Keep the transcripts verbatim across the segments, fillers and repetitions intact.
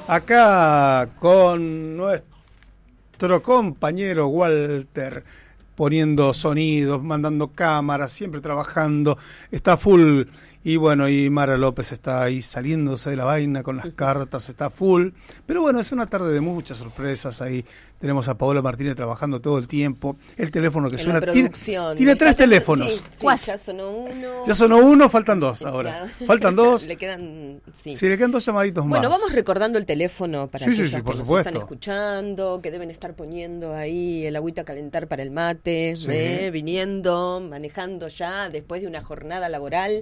acá con nuestro compañero Walter, poniendo sonidos, mandando cámaras, siempre trabajando, está full. Y bueno, y Mara López está ahí saliéndose de la vaina con las cartas, está full. Pero bueno, es una tarde de muchas sorpresas ahí. Tenemos a Paola Martínez trabajando todo el tiempo. El teléfono que en suena. La tiene tiene tres teléfonos. Sí, sí, ya sonó uno. Ya sonó uno, faltan dos ahora. Ya. Faltan dos. Le quedan, sí. Sí, le quedan dos llamaditos bueno, más. Bueno, vamos recordando el teléfono para sí, aquellos sí, sí, por que supuesto. nos están escuchando, que deben estar poniendo ahí el agüita a calentar para el mate, sí. ¿eh? Viniendo, manejando ya después de una jornada laboral.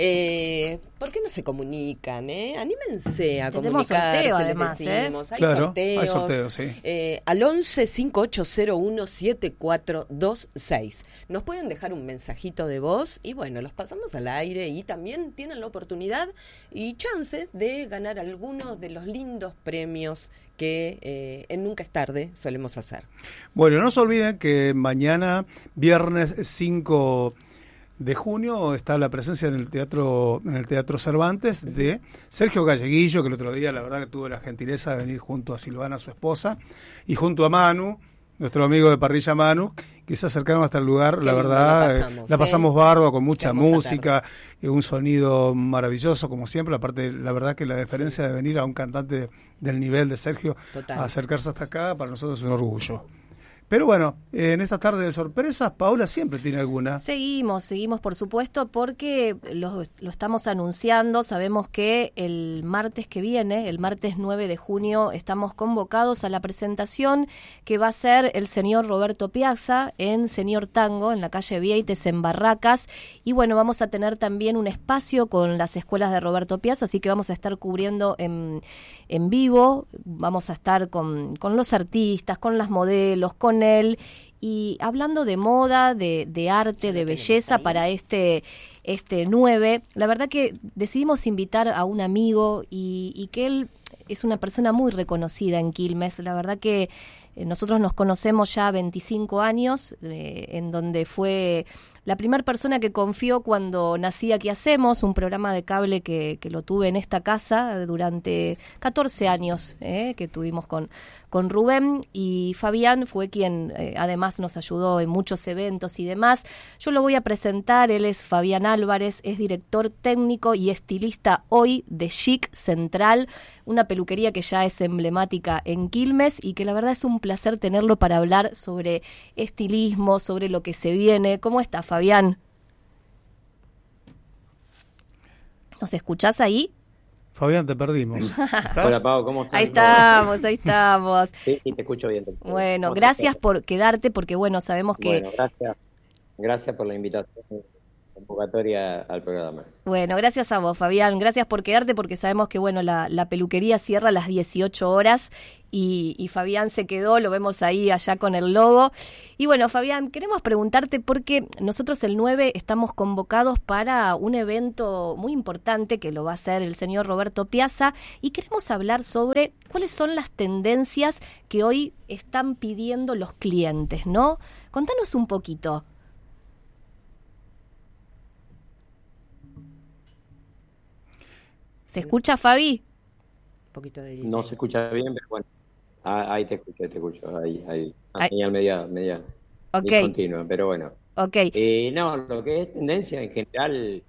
Eh, ¿Por qué no se comunican? Eh? Anímense a Tenemos comunicarse, sorteo, les además, decimos. ¿eh? Hay claro, sorteos. hay sorteos, sí. Eh, al once cinco ocho cero uno siete cuatro dos seis. Nos pueden dejar un mensajito de voz y bueno, los pasamos al aire y también tienen la oportunidad y chances de ganar algunos de los lindos premios que eh, en Nunca es Tarde solemos hacer. Bueno, no se olviden que mañana, viernes cinco de junio, está la presencia en el teatro en el Teatro Cervantes de Sergio Galleguillo, que el otro día la verdad que tuvo la gentileza de venir junto a Silvana, su esposa, y junto a Manu, nuestro amigo de parrilla Manu, que se acercaron hasta el lugar. Qué la verdad, la pasamos, la pasamos ¿eh? bárbaro, con mucha música, y un sonido maravilloso, como siempre. Aparte, la verdad que la deferencia sí. de venir a un cantante del nivel de Sergio Total. a acercarse hasta acá, para nosotros es un orgullo. Pero bueno, eh, en esta tarde de sorpresas, Paola siempre tiene alguna. Seguimos, seguimos por supuesto, porque lo, lo estamos anunciando. Sabemos que el martes que viene, el martes nueve de junio, estamos convocados a la presentación que va a ser el señor Roberto Piazza en Señor Tango, en la calle Vieites, en Barracas. Y bueno, vamos a tener también un espacio con las escuelas de Roberto Piazza, así que vamos a estar cubriendo en, en vivo, vamos a estar con, con los artistas, con las modelos, con él, y hablando de moda, de, de arte, de belleza para este este nueve. La verdad que decidimos invitar a un amigo y, y que él es una persona muy reconocida en Quilmes. La verdad que eh, nosotros nos conocemos ya veinticinco años, eh, en donde fue la primera persona que confió cuando nací Aquí Hacemos, un programa de cable que, que lo tuve en esta casa durante catorce años, eh, que tuvimos con, con Rubén, y Fabián fue quien eh, además nos ayudó en muchos eventos y demás. Yo lo voy a presentar, él es Fabián Álvarez, es director técnico y estilista hoy de Chic Central, una peluquería que ya es emblemática en Quilmes y que la verdad es un placer tenerlo para hablar sobre estilismo, sobre lo que se viene. ¿Cómo está, Fabián? ¿Nos escuchás ahí? Fabián, te perdimos. Hola, Pau, ¿cómo estás? Ahí estamos, ahí estamos. Sí, sí, te escucho bien. Te escucho bueno, gracias por quedarte, porque bueno, sabemos que... Bueno, gracias. Gracias por la invitación, convocatoria al programa. Bueno, gracias a vos, Fabián. Gracias por quedarte, porque sabemos que bueno, la, la peluquería cierra a las dieciocho horas y, y Fabián se quedó, lo vemos ahí allá con el logo. Y bueno, Fabián, queremos preguntarte porque nosotros el nueve estamos convocados para un evento muy importante que lo va a hacer el señor Roberto Piazza y queremos hablar sobre cuáles son las tendencias que hoy están pidiendo los clientes, ¿no? Contanos un poquito. ¿Se escucha, Fabi? Un poquito de no se escucha bien, pero bueno. Ah, ahí te escucho, te escucho. Ahí, ahí. Una ahí. señal media, media okay. continua, pero bueno. Okay. Eh, no, lo que es tendencia en general,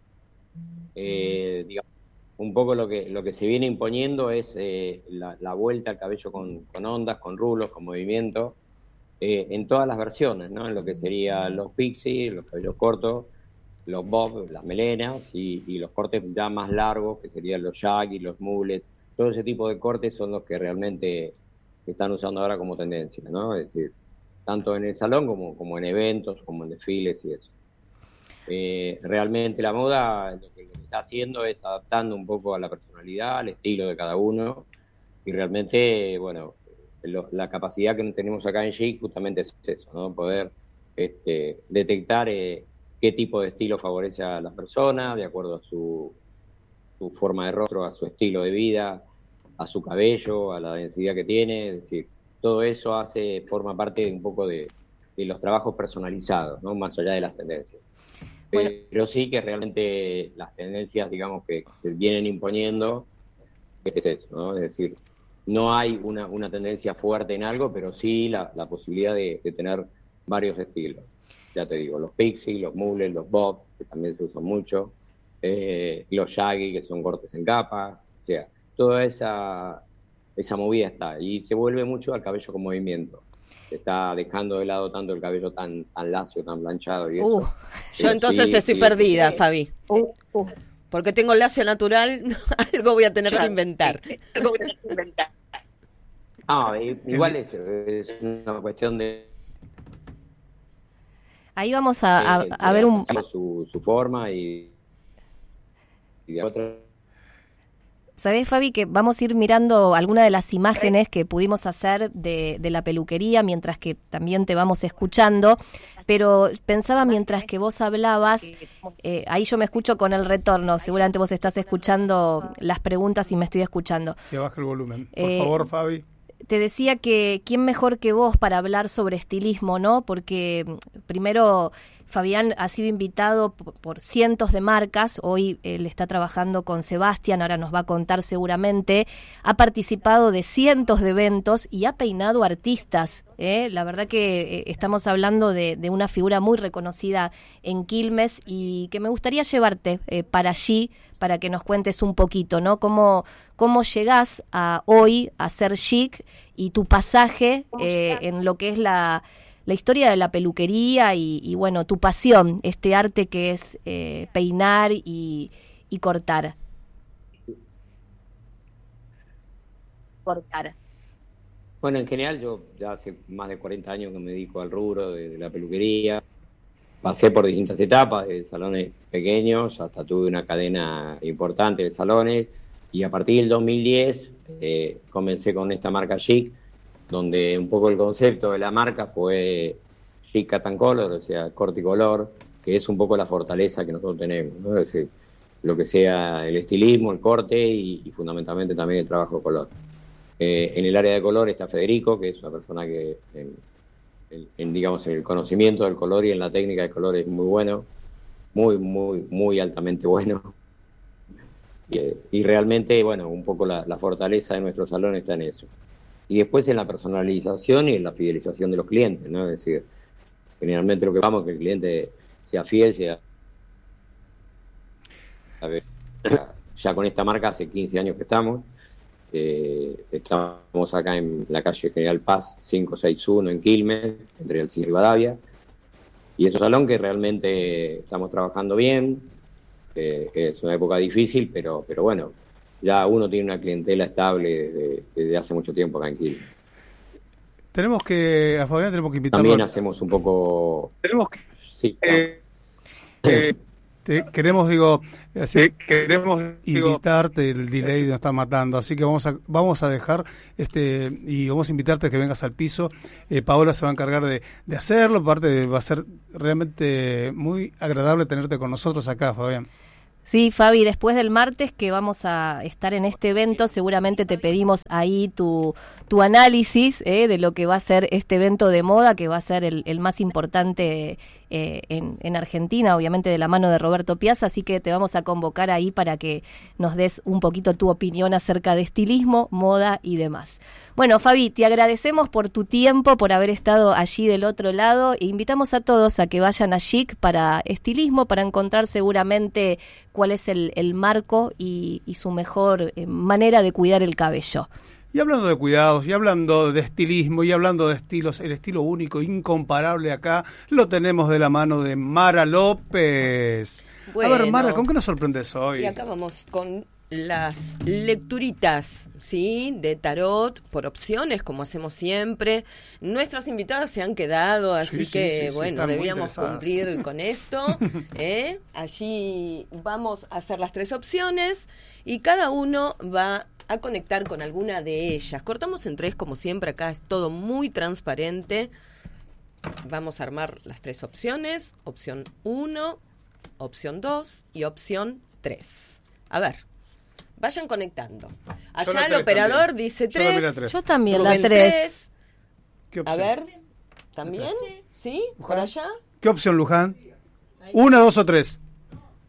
eh, digamos, un poco lo que lo que se viene imponiendo es eh, la, la vuelta al cabello con, con ondas, con rulos, con movimiento, eh, en todas las versiones, ¿no? En lo que serían los pixie, los cabellos cortos, los bob, las melenas y, y los cortes ya más largos, que serían los shaggy, los mullets. Todo ese tipo de cortes son los que realmente se están usando ahora como tendencia, ¿no? Es decir, tanto en el salón como, como en eventos, como en desfiles y eso. Eh, realmente la moda lo que está haciendo es adaptando un poco a la personalidad, al estilo de cada uno, y realmente, bueno, lo, la capacidad que tenemos acá en Chic justamente es eso, ¿no? Poder este, detectar eh, qué tipo de estilo favorece a las personas, de acuerdo a su, su forma de rostro, a su estilo de vida, a su cabello, a la densidad que tiene. Es decir, todo eso hace, forma parte de un poco de, de los trabajos personalizados, ¿no? Más allá de las tendencias. Bueno. Pero sí que realmente las tendencias, digamos, que se vienen imponiendo es eso, ¿no? Es decir, no hay una, una tendencia fuerte en algo, pero sí la, la posibilidad de, de tener varios estilos. Ya te digo, los pixie, los mules, los bob, que también se usan mucho, eh, los shaggy, que son cortes en capa, o sea, toda esa, esa movida está, y se vuelve mucho al cabello con movimiento. Se está dejando de lado tanto el cabello tan, tan lacio, tan planchado y uh, eso. Yo entonces sí, estoy sí, perdida, sí. Fabi. Uh, uh. Porque tengo lacio natural, algo voy a tener Claro, que inventar. sí, algo voy a tener que inventar. Ah, igual es, es una cuestión de... Ahí vamos a, a, de- a de ver un... hacerlo su, su forma y, y de otra... ¿Sabés, Fabi, que vamos a ir mirando algunas de las imágenes que pudimos hacer de, de la peluquería mientras que también te vamos escuchando? Pero pensaba mientras que vos hablabas, eh, ahí yo me escucho con el retorno, seguramente vos estás escuchando las preguntas y me estoy escuchando. Que baje el volumen. Por Eh, favor, Fabi. Te decía que quién mejor que vos para hablar sobre estilismo, ¿no? Porque mm, primero Fabián ha sido invitado por, por cientos de marcas, hoy él está trabajando con Sebastián, ahora nos va a contar seguramente, ha participado de cientos de eventos y ha peinado artistas, ¿eh? La verdad que eh, estamos hablando de, de una figura muy reconocida en Quilmes y que me gustaría llevarte eh, para allí, para que nos cuentes un poquito, ¿no? Cómo, cómo llegás a hoy a ser chic y tu pasaje eh, en lo que es la, la historia de la peluquería y, y, bueno, tu pasión, este arte que es eh, peinar y, y cortar. Cortar. Bueno, en general yo ya hace más de cuarenta años que me dedico al rubro de, de la peluquería. Pasé por distintas etapas, de salones pequeños hasta tuve una cadena importante de salones y a partir del dos mil diez eh, comencé con esta marca Chic, donde un poco el concepto de la marca fue Chic Cut and Color, o sea, corte y color, que es un poco la fortaleza que nosotros tenemos, ¿no? Es decir, lo que sea el estilismo, el corte y, y fundamentalmente también el trabajo de color. Eh, en el área de color está Federico, que es una persona que... En, En, en, digamos, en el conocimiento del color y en la técnica de color es muy bueno, muy, muy, muy altamente bueno. Y, y realmente, bueno, un poco la, la fortaleza de nuestro salón está en eso. Y después en la personalización y en la fidelización de los clientes, ¿no? Es decir, generalmente lo que vamos es que el cliente sea fiel, sea... A ver, ya con esta marca hace quince años que estamos. Eh, estamos acá en la calle General Paz quinientos sesenta y uno en Quilmes, entre el Cine y Rivadavia, y es un salón que realmente estamos trabajando bien. Eh, es una época difícil, pero pero bueno, ya uno tiene una clientela estable desde, desde hace mucho tiempo acá en Quilmes. Tenemos que, a Fabián tenemos que invitarlo. También hacemos un poco... Tenemos que... Sí, Eh, eh, te- queremos, digo, así, queremos digo, invitarte, el delay nos está matando, así que vamos a vamos a dejar este y vamos a invitarte a que vengas al piso. eh, Paola se va a encargar de, de hacerlo, aparte va a ser realmente muy agradable tenerte con nosotros acá, Fabián. Sí, Fabi, después del martes que vamos a estar en este evento, seguramente te pedimos ahí tu, tu análisis eh, de lo que va a ser este evento de moda, que va a ser el, el más importante eh, en, en Argentina, obviamente de la mano de Roberto Piazza, así que te vamos a convocar ahí para que nos des un poquito tu opinión acerca de estilismo, moda y demás. Bueno, Fabi, te agradecemos por tu tiempo, por haber estado allí del otro lado e invitamos a todos a que vayan a Chic para estilismo, para encontrar seguramente cuál es el, el marco y, y su mejor eh, manera de cuidar el cabello. Y hablando de cuidados, y hablando de estilismo, y hablando de estilos, el estilo único, incomparable acá, lo tenemos de la mano de Mara López. Bueno, a ver, Mara, ¿con qué nos sorprendes hoy? Y acá vamos con las lecturitas, ¿sí? De tarot por opciones, como hacemos siempre. Nuestras invitadas se han quedado, así Sí, sí, que, sí, sí, bueno, están muy debíamos interesadas. cumplir con esto. ¿eh? Allí vamos a hacer las tres opciones y cada uno va a conectar con alguna de ellas. Cortamos en tres, como siempre, acá es todo muy transparente. Vamos a armar las tres opciones, opción uno, opción dos y opción tres. A ver, vayan conectando. Yo la Allá el tres operador también. dice Yo la vi la tres. tres. Yo también, Rubén, la tres. tres. ¿Qué A opción? ver, ¿también? ¿Sí? ¿Por allá? ¿Qué opción, Luján? ¿Una, dos o tres?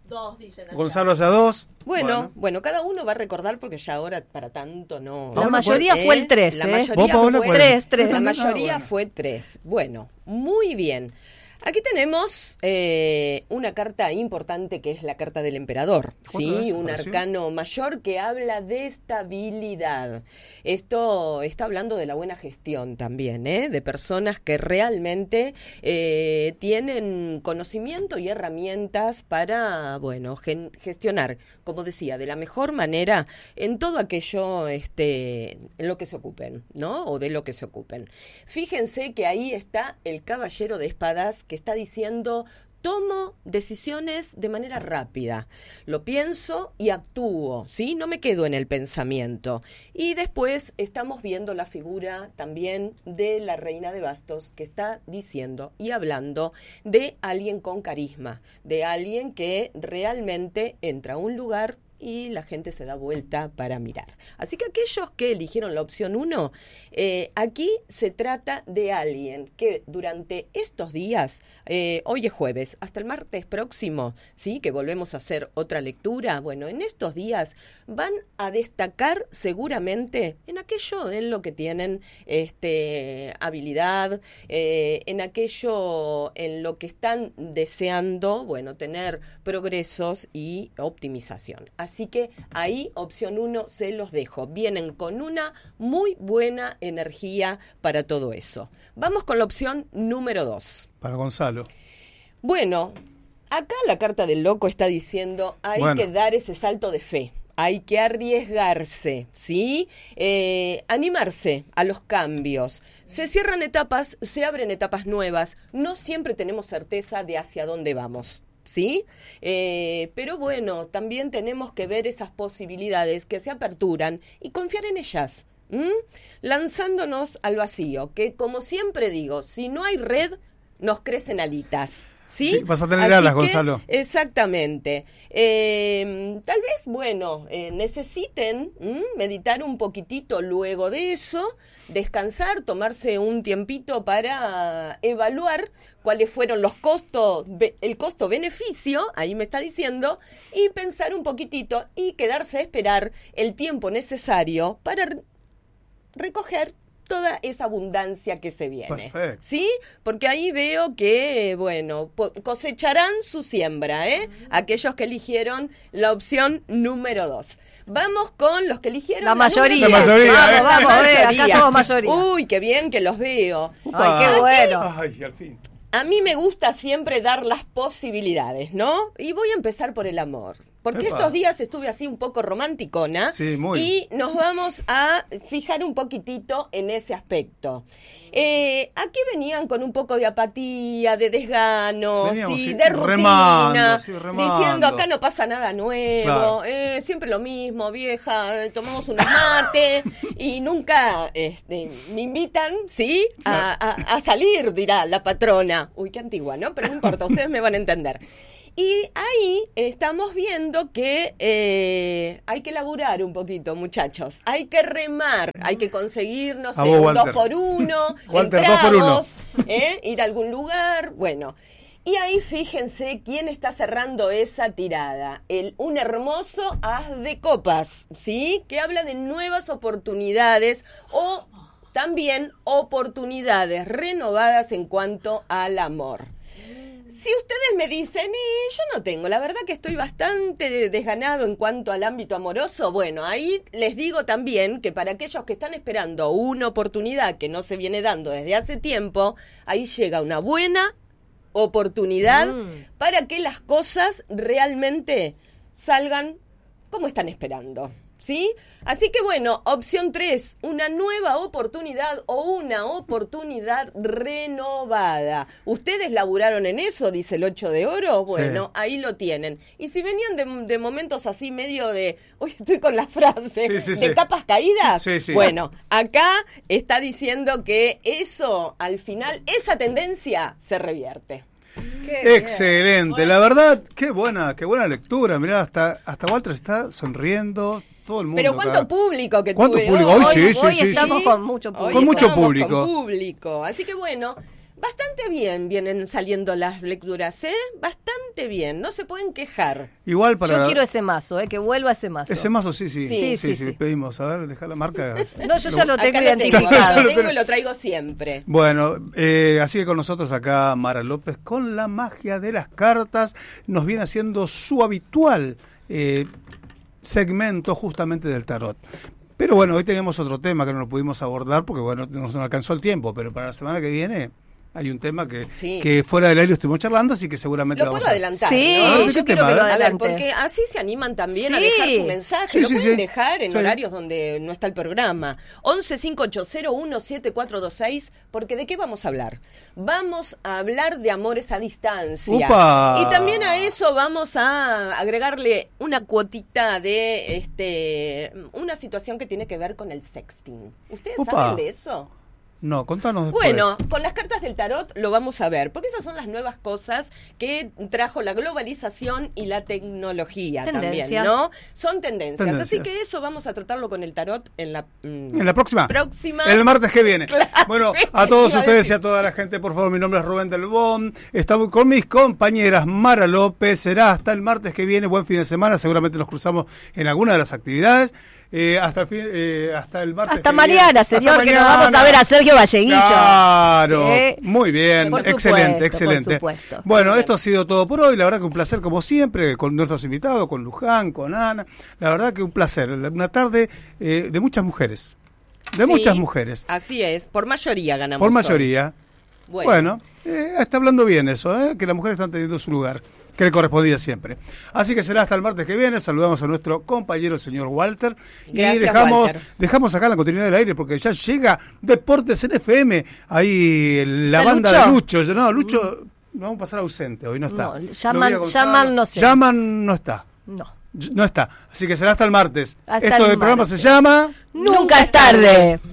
Dos, dicen allá. Gonzalo allá dos. Bueno, bueno, Bueno. cada uno va a recordar porque ya ahora para tanto no. La Paola, mayoría ¿eh? fue el tres, La ¿eh? mayoría ¿Vos, Paola, fue cuál? Tres, tres. La Ah, mayoría bueno. fue tres. Bueno, muy bien. Aquí tenemos eh, una carta importante que es la carta del emperador, ¿Otra ¿sí? vez Un apareció? arcano mayor que habla de estabilidad. Esto está hablando de la buena gestión también, ¿eh? De personas que realmente eh, tienen conocimiento y herramientas para, bueno, gen- gestionar, como decía, de la mejor manera en todo aquello este, en lo que se ocupen, ¿no? O de lo que se ocupen. Fíjense que ahí está el caballero de espadas que está diciendo: tomo decisiones de manera rápida, lo pienso y actúo, ¿sí? No me quedo en el pensamiento. Y después estamos viendo la figura también de la reina de bastos que está diciendo y hablando de alguien con carisma, de alguien que realmente entra a un lugar y la gente se da vuelta para mirar. Así que aquellos que eligieron la opción uno, eh, aquí se trata de alguien que durante estos días, eh, hoy es jueves, hasta el martes próximo, ¿sí? Que volvemos a hacer otra lectura, bueno, en estos días van a destacar seguramente en aquello en lo que tienen este, habilidad, eh, en aquello en lo que están deseando, bueno, tener progresos y optimización. Así que ahí, opción uno, se los dejo. Vienen con una muy buena energía para todo eso. Vamos con la opción número dos. Para Gonzalo. Bueno, acá la carta del loco está diciendo hay Bueno. que dar ese salto de fe. Hay que arriesgarse, ¿sí? Eh, animarse a los cambios. Se cierran etapas, se abren etapas nuevas. No siempre tenemos certeza de hacia dónde vamos. ¿Sí? Eh, pero bueno, también tenemos que ver esas posibilidades que se aperturan y confiar en ellas, ¿m? Lanzándonos al vacío, que como siempre digo, si no hay red, nos crecen alitas. ¿Sí? Sí, vas a tener Así alas, que, Gonzalo. Exactamente. Eh, tal vez, bueno, eh, necesiten ¿m? meditar un poquitito luego de eso, descansar, tomarse un tiempito para evaluar cuáles fueron los costos, be- el costo-beneficio, ahí me está diciendo, y pensar un poquitito y quedarse a esperar el tiempo necesario para re- recoger toda esa abundancia que se viene. Perfecto. ¿Sí? Porque ahí veo que, bueno, po- cosecharán su siembra, ¿eh? Aquellos que eligieron la opción número dos. Vamos con los que eligieron La mayoría. La mayoría, Vamos, ¿eh? vamos, La a ver, acá mayoría. somos mayoría. Uy, qué bien que los veo. Ay, qué bueno. Ay, al fin. A mí me gusta siempre dar las posibilidades, ¿no? Y voy a empezar por el amor. Porque Epa. estos días estuve así un poco romanticona. Sí, muy. Y nos vamos a fijar un poquitito en ese aspecto. Eh, aquí venían con un poco de apatía, de desgano, Veníamos, sí, sí, de rutina, remando, sí, remando. diciendo acá no pasa nada nuevo, Claro. eh, siempre lo mismo, vieja, eh, tomamos unos mates y nunca este, me invitan, ¿sí? A, a- a salir, dirá la patrona. Uy, qué antigua, ¿no? Pero no importa, ustedes me van a entender. Y ahí estamos viendo que eh, hay que laburar un poquito, muchachos. Hay que remar, hay que conseguir, no sé, A vos, un Walter. dos por uno, Walter, en dos por uno. tragos, ¿eh? Ir a algún lugar, bueno. Y ahí fíjense quién está cerrando esa tirada. El, un hermoso as de copas, ¿sí? Que habla de nuevas oportunidades o también oportunidades renovadas en cuanto al amor. Si ustedes me dicen, y yo no tengo, la verdad que estoy bastante desganado en cuanto al ámbito amoroso, bueno, ahí les digo también que para aquellos que están esperando una oportunidad que no se viene dando desde hace tiempo, ahí llega una buena oportunidad Mm. para que las cosas realmente salgan como están esperando. ¿Sí? Así que bueno, opción tres, una nueva oportunidad o una oportunidad renovada. ¿Ustedes laburaron en eso? Dice el ocho de oro. Bueno, Sí. ahí lo tienen. Y si venían de, de momentos así medio de, hoy estoy con la frase, Sí, sí, de sí. capas caídas. Sí, sí. Bueno, acá está diciendo que eso, al final, esa tendencia se revierte. Qué Excelente, la verdad, qué buena, qué buena lectura. Mirá, hasta, hasta Walter está sonriendo, todo el mundo. Pero cuánto acá. público que ¿Cuánto tuve público? hoy. Hoy sí, Hoy, sí, hoy sí, estamos sí. con mucho Hoy público. Con mucho estamos público. con público. Así que bueno, Bastante bien vienen saliendo las lecturas, ¿eh? Bastante bien, no se pueden quejar. Igual para... Yo quiero ese mazo, ¿eh? Que vuelva ese mazo. Ese mazo, sí, sí. Sí, Sí, sí, sí, sí. pedimos, a ver, dejar la marca. No, yo ya lo tengo Acá lo tengo, identificado. acá lo Lo tengo tengo. y lo traigo siempre. Bueno, eh, así que con nosotros acá Mara López, con la magia de las cartas, nos viene haciendo su habitual eh, segmento justamente del tarot. Pero bueno, hoy tenemos otro tema que no lo pudimos abordar porque bueno, no nos alcanzó el tiempo, pero para la semana que viene hay un tema que, Sí. que fuera del aire estuvimos charlando, así que seguramente Lo vamos puedo a... adelantar, Sí, ¿no? ¿de yo qué quiero tema? que lo A ver. A ver, adelante. porque así se animan también a Sí. dejar su mensaje. Sí, lo sí, pueden sí. dejar en Sí. horarios donde no está el programa. once cinco ocho cero uno siete cuatro dos seis, porque ¿de qué vamos a hablar? Vamos a hablar de amores a distancia. ¡Upa! Y también a eso vamos a agregarle una cuotita de este una situación que tiene que ver con el sexting. ¿Ustedes ¡Upa! saben de eso? No, contanos después. Bueno, con las cartas del tarot lo vamos a ver, porque esas son las nuevas cosas que trajo la globalización y la tecnología Tendencias. también, ¿no? Son tendencias. Tendencias. Así que eso vamos a tratarlo con el tarot en la, mm, En la próxima. próxima. El martes que viene. Clase. Bueno, a todos Iba a ustedes decir. y a toda la gente, por favor, mi nombre es Rubén del Bon. Estamos con mis compañeras Mara López. Será hasta el martes que viene. Buen fin de semana. Seguramente nos cruzamos en alguna de las actividades. Eh, hasta, el fin, eh, hasta el martes. Hasta que mañana, viene. señor, Hasta que nos mañana. vamos a ver a Sergio Valleguillo. Claro, Sí. muy bien, Por excelente, supuesto, por excelente. supuesto. Bueno, Muy bien. esto ha sido todo por hoy. La verdad que un placer, como siempre, con nuestros invitados, con Luján, con Ana. La verdad que un placer. Una tarde eh, de muchas mujeres. De Sí, muchas mujeres. Así es, por mayoría ganamos. Por hoy. mayoría. Bueno, Bueno, eh, está hablando bien eso, ¿eh? Que las mujeres están teniendo su lugar, que le correspondía siempre. Así que será hasta el martes que viene. Saludamos a nuestro compañero, el señor Walter. Gracias, y dejamos, Walter. dejamos acá la continuidad del aire porque ya llega Deportes en F M. Ahí la ¿Está banda Lucho? de Lucho. No, Lucho, vamos a pasar ausente, hoy no está. No, Novia llaman- Gonzalo. llaman, no sé. Llaman, no está. No. No está. Así que será hasta el martes. Hasta Esto el del programa martes. se llama... Nunca es tarde.